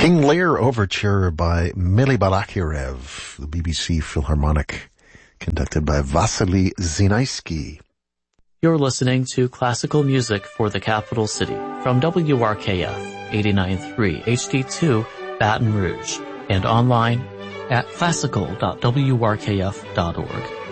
King Lear Overture by Mily Balakirev, the BBC Philharmonic, conducted by Vasily Zinaisky. You're listening to classical music for the capital city from WRKF 89.3 HD2 Baton Rouge and online at classical.wrkf.org.